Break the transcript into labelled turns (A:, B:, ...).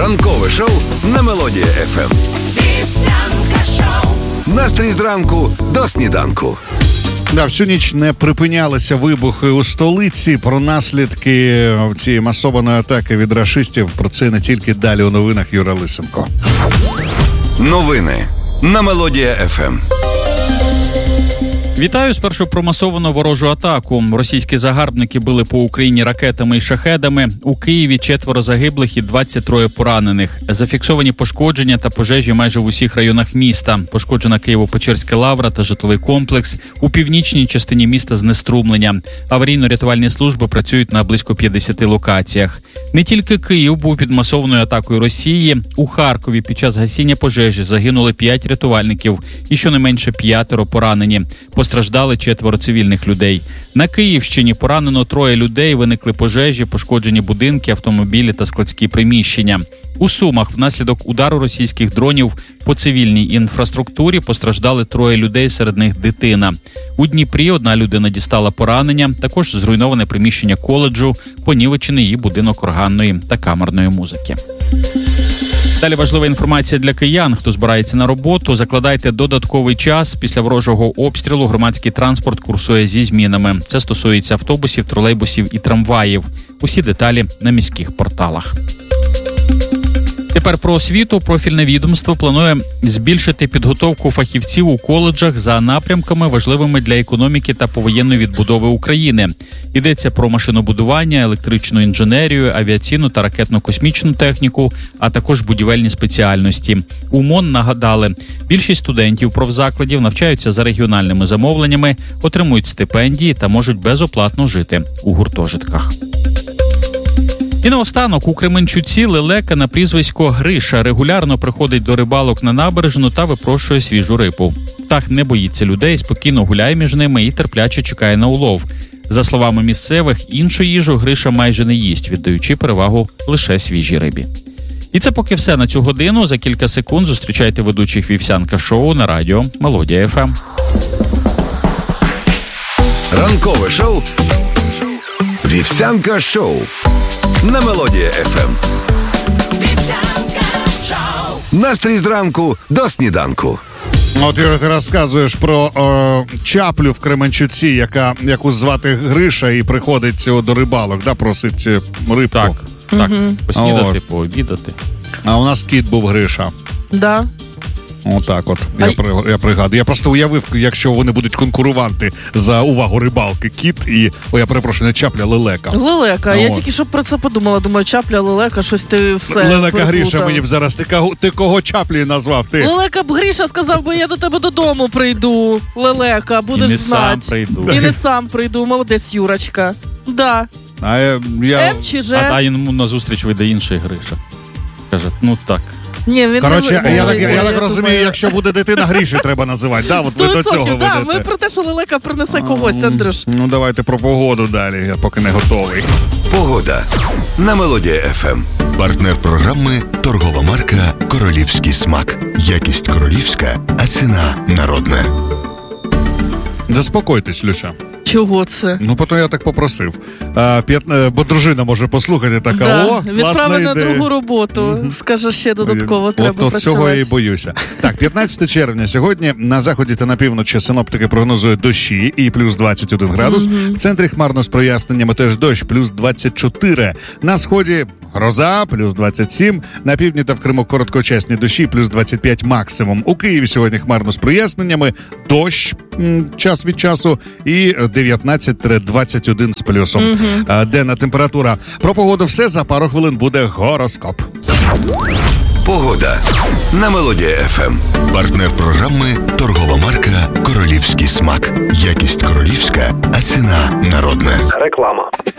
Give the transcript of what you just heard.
A: Ранкове шоу на Мелодія ФМ.
B: Вівсянка шоу.
A: Настрій зранку до сніданку.
C: Всю ніч не припинялися вибухи у столиці. Про наслідки цієї масованої атаки від рашистів. Про це не тільки далі у новинах. Юра Лисенко.
A: Новини на Мелодія ФМ.
D: Вітаю. Спершу про масовану ворожу атаку. Російські загарбники били по Україні ракетами і шахедами. У Києві 4 загиблих і 23 поранених. Зафіксовані пошкодження та пожежі майже в усіх районах міста. Пошкоджена Києво-Печерська лавра та житловий комплекс. У північній частині міста знеструмлення. Аварійно-рятувальні служби працюють на близько 50 локаціях. Не тільки Київ був під масованою атакою Росії. У Харкові під час гасіння пожежі загинули 5 рятувальників і щонайменше 5 поранені. Постраждали 4 цивільних людей. На Київщині поранено 3 людей, виникли пожежі, пошкоджені будинки, автомобілі та складські приміщення. У Сумах внаслідок удару російських дронів по цивільній інфраструктурі постраждали 3 людей, серед них дитина. У Дніпрі 1 людина дістала поранення, також зруйноване приміщення коледжу, понівечений її будинок органної та камерної музики. Далі важлива інформація для киян. Хто збирається на роботу, закладайте додатковий час. Після ворожого обстрілу громадський транспорт курсує зі змінами. Це стосується автобусів, тролейбусів і трамваїв. Усі деталі на міських порталах. Тепер про освіту. Профільне відомство планує збільшити підготовку фахівців у коледжах за напрямками, важливими для економіки та повоєнної відбудови України. Йдеться про машинобудування, електричну інженерію, авіаційну та ракетно-космічну техніку, а також будівельні спеціальності. У МОН нагадали, більшість студентів профзакладів навчаються за регіональними замовленнями, отримують стипендії та можуть безоплатно жити у гуртожитках. І наостанок, у Кременчуці лелека на прізвисько Гриша регулярно приходить до рибалок на набережну та випрошує свіжу рибу. Птах не боїться людей, спокійно гуляє між ними і терпляче чекає на улов. За словами місцевих, іншу їжу Гриша майже не їсть, віддаючи перевагу лише свіжій рибі. І це поки все на цю годину. За кілька секунд зустрічайте ведучих Вівсянка шоу на радіо Мелодія ФМ.
A: Ранкове шоу Вівсянка шоу на Мелодія ФМ.
B: Вівсянка шоу.
A: Настрій зранку до сніданку.
C: От, Юра, ти розказуєш про чаплю в Кременчуці, яку звати Гриша і приходить до рибалок, просить рибку.
D: Так. Поснідати, пообідати.
C: А у нас кіт був Гриша.
E: Да.
C: Отак от. Я пригадую. Я просто уявив, якщо вони будуть конкурувати за увагу рибалки. Кіт і, я перепрошую, не чапля, лелека.
E: Лелека. Я тільки що про це подумала. Думаю, чапля, лелека, щось ти все
C: Лелека
E: переплутав.
C: Гріша мені б зараз. Ти кого чаплі назвав? Ти?
E: Лелека б Гріша сказав би, я до тебе додому прийду. Лелека, будеш знати. І не сам прийду. Молодець, Юрочка. Да. М чи Ж?
D: А йому назустріч вийде інший Гриша. Каже, так.
E: Ні, він
C: коротше,
E: не
C: я так розумію, якщо буде дитина, Гріші треба називати. От ви до цього ведете.
E: Ми про те, що лелека принесе когось, Андрюш.
C: Давайте про погоду далі, я поки не готовий.
A: Погода на Мелодія ФМ.
F: Партнер програми – торгова марка «Королівський смак». Якість королівська, а ціна народна.
C: Заспокойтесь, Люся.
E: Чого це?
C: Потім я так попросив. Бо дружина може послухати, така,
E: відправи на другу роботу. Скаже, ще додатково треба працювати.
C: Цього я і боюся. Так, 15 червня сьогодні на заході та на півночі синоптики прогнозують дощі і плюс 21 градус. В центрі хмарно з проясненнями теж дощ, плюс 24. На сході гроза, плюс 27. На півдні та в Криму короткочасні дощі, плюс 25 максимум. У Києві сьогодні хмарно з проясненнями, дощ час від часу і 19-21 з плюсом. Денна температура. Про погоду все, за пару хвилин буде гороскоп.
A: Погода на Мелодія ФМ.
F: Партнер програми – торгова марка «Королівський смак». Якість королівська, а ціна народна.
G: Реклама.